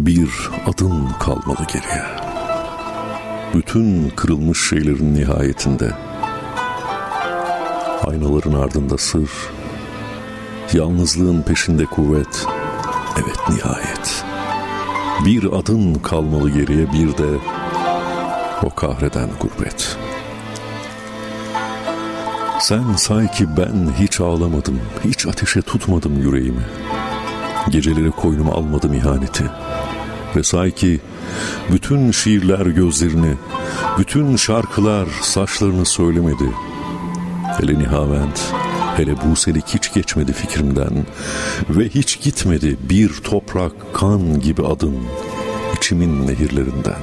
Bir adın kalmalı geriye. Bütün kırılmış şeylerin nihayetinde. Aynaların ardında sır, yalnızlığın peşinde kuvvet. Evet, nihayet. Bir adın kalmalı geriye, bir de o kahreden gurbet. Sen say ki ben hiç ağlamadım, hiç ateşe tutmadım yüreğimi. Gecelere koynuma almadım ihaneti. Ve say ki bütün şiirler gözlerini, bütün şarkılar saçlarını söylemedi. Hele Nihavent, hele Buselik hiç geçmedi fikrimden. Ve hiç gitmedi bir toprak kan gibi adım içimin nehirlerinden.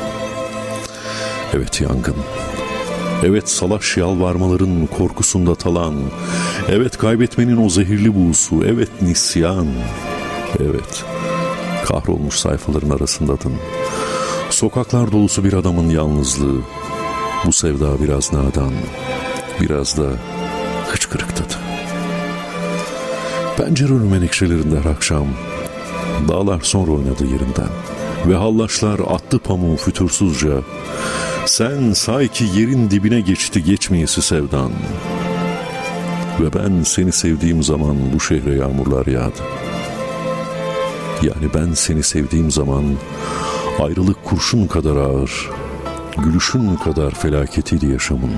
Evet yangın, evet salaş yalvarmaların korkusunda talan, evet kaybetmenin o zehirli buğusu, evet nisyan, evet kahrolmuş sayfaların arasındadın. Sokaklar dolusu bir adamın yalnızlığı, bu sevda biraz nadan, biraz da hıçkırıktadı. Pencere önü menekşelerinde her akşam dağlar sonra oynadı yerinden ve hallaçlar attı pamuğu fütursuzca. Sen say ki yerin dibine geçti geçmeyesi sevdan. Ve ben seni sevdiğim zaman bu şehre yağmurlar yağdı. Yani ben seni sevdiğim zaman ayrılık kurşun kadar ağır, gülüşün kadar felaketiydi yaşamın.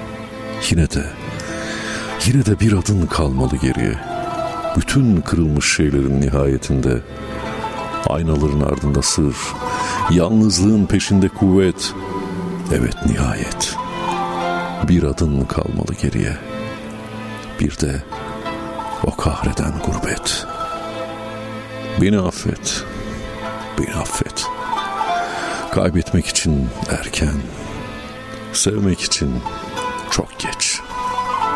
Yine de bir adın kalmalı geriye. Bütün kırılmış şeylerin nihayetinde. Aynaların ardında sır, yalnızlığın peşinde kuvvet. Evet, nihayet. Bir adın kalmalı geriye. Bir de o kahreden gurbet. Beni affet, beni affet. Kaybetmek için erken, sevmek için çok geç.